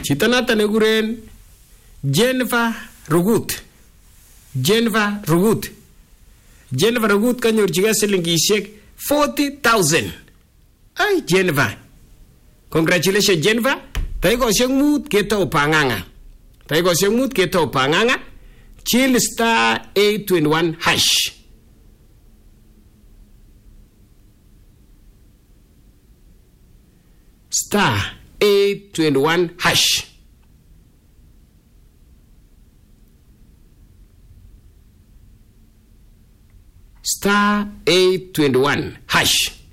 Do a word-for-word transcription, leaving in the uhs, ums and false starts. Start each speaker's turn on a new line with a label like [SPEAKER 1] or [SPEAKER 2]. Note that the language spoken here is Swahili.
[SPEAKER 1] Chito noton nekikuren Jennifer Rugut. Jennifer Rugut. Jennifer Rugut kanyorchigei silingishek forty thousand. Ay, Jennifer. Congratulations, Jennifer. Taikoshek mut ketou panganga. Taikoshek mut ketou panganga. Chill star eight twenty-one hash. Star eight twenty-one hash. Star eight twenty-one hash.